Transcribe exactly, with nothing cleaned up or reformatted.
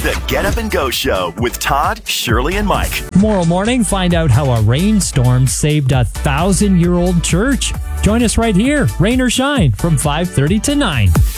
The Get Up and Go Show with Todd, Shirley, and Mike. Tomorrow morning, find out how a rainstorm saved a thousand-year-old church. Join us right here, rain or shine, from five thirty to nine.